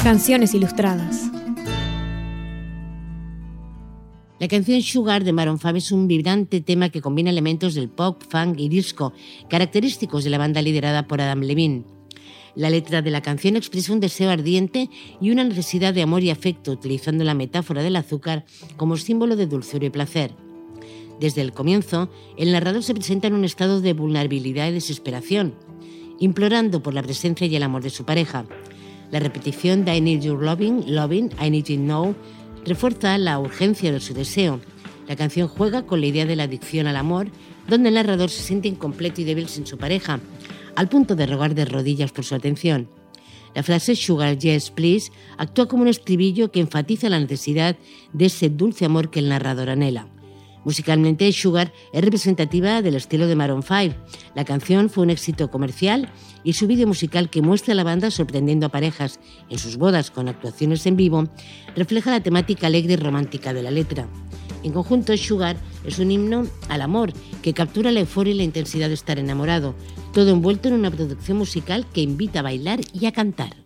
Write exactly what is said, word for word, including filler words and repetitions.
Canciones ilustradas. La canción Sugar de Maroon cinco es un vibrante tema que combina elementos del pop, funk y disco, característicos de la banda liderada por Adam Levine. La letra de la canción expresa un deseo ardiente y una necesidad de amor y afecto, utilizando la metáfora del azúcar como símbolo de dulzura y placer. Desde el comienzo, el narrador se presenta en un estado de vulnerabilidad y desesperación, implorando por la presencia y el amor de su pareja. La repetición de I need your loving, loving, I need you now refuerza la urgencia de su deseo. La canción juega con la idea de la adicción al amor, donde el narrador se siente incompleto y débil sin su pareja, al punto de rogar de rodillas por su atención. La frase Sugar, yes, please actúa como un estribillo que enfatiza la necesidad de ese dulce amor que el narrador anhela. Musicalmente, Sugar es representativa del estilo de Maroon cinco. La canción fue un éxito comercial y su vídeo musical, que muestra a la banda sorprendiendo a parejas en sus bodas con actuaciones en vivo, refleja la temática alegre y romántica de la letra. En conjunto, Sugar es un himno al amor que captura la euforia y la intensidad de estar enamorado, todo envuelto en una producción musical que invita a bailar y a cantar.